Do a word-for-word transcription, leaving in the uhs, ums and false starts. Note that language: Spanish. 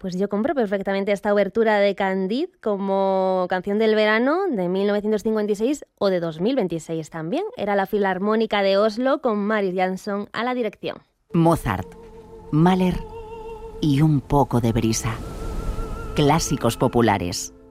Pues yo compro perfectamente esta obertura de Candide como canción del verano de mil novecientos cincuenta y seis o de dos mil veintiséis también. Era la Filarmónica de Oslo con Mariss Jansson a la dirección. Mozart, Mahler y un poco de brisa. Clásicos populares.